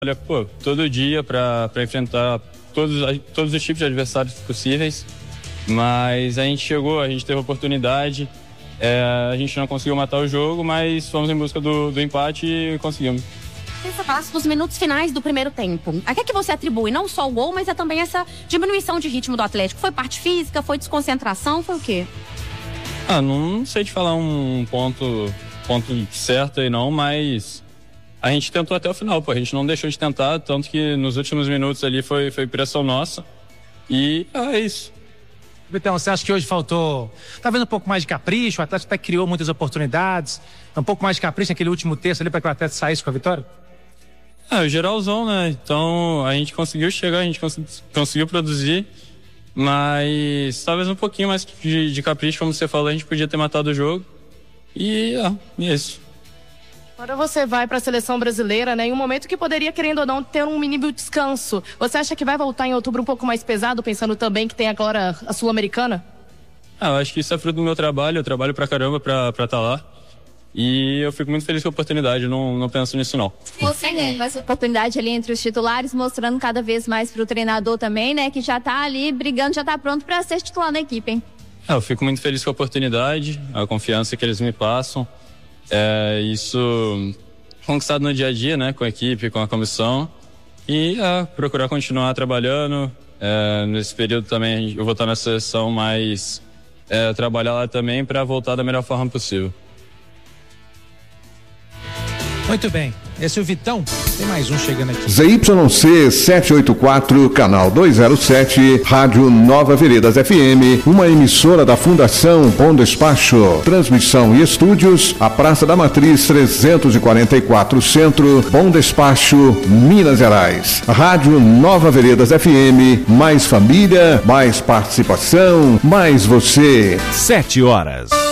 Olha, todo dia para enfrentar todos os tipos de adversários possíveis, mas a gente teve a oportunidade, a gente não conseguiu matar o jogo, mas fomos em busca do empate e conseguimos. Você falasse dos minutos finais do primeiro tempo. A que é que você atribui não só o gol, mas é também essa diminuição de ritmo do Atlético? Foi parte física, foi desconcentração, foi o quê? Não sei te falar um ponto certo aí não, mas a gente tentou até o final, a gente não deixou de tentar, tanto que nos últimos minutos ali foi pressão nossa e é isso. Vitão, você acha que hoje faltou, tá vendo um pouco mais de capricho, o Atlético até criou muitas oportunidades, um pouco mais de capricho naquele último terço ali para que o Atlético saísse com a vitória? O geralzão, né? Então a gente conseguiu chegar, a gente conseguiu produzir, mas talvez um pouquinho mais de capricho, como você falou, a gente podia ter matado o jogo e é isso. Agora você vai para a seleção brasileira, né? Em um momento que poderia, querendo ou não, ter um mínimo descanso. Você acha que vai voltar em outubro um pouco mais pesado, pensando também que tem agora a Sul-Americana? Eu acho que isso é fruto do meu trabalho, eu trabalho pra caramba pra estar lá. E eu fico muito feliz com a oportunidade, não penso nisso não. Você ganhou essa oportunidade ali entre os titulares, mostrando cada vez mais pro treinador também, né? Que já tá ali brigando, já tá pronto pra ser titular na equipe, hein? Eu fico muito feliz com a oportunidade, a confiança que eles me passam. Isso conquistado no dia a dia, né? Com a equipe, com a comissão. E procurar continuar trabalhando. Nesse período também eu vou estar na seleção, mas trabalhar lá também para voltar da melhor forma possível. Muito bem, esse é o Vitão, tem mais um chegando aqui. ZYC 784, canal 207, Rádio Nova Veredas FM, uma emissora da Fundação Bom Despacho. Transmissão e estúdios, a Praça da Matriz 344 Centro, Bom Despacho, Minas Gerais. Rádio Nova Veredas FM, mais família, mais participação, mais você. 7 horas.